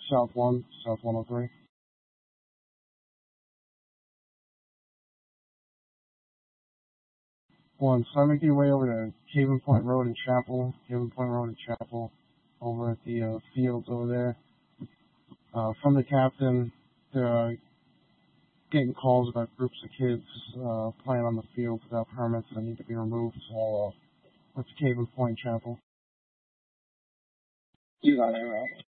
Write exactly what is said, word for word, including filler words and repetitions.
South one, South one oh three. One, start making your way over to Haven Point Road and Chapel. Haven Point Road and Chapel, over at the uh, fields over there. Uh, from the captain, they're uh, getting calls about groups of kids uh, playing on the field without permits that need to be removed. So uh, let's Haven Point Chapel. You got it, right?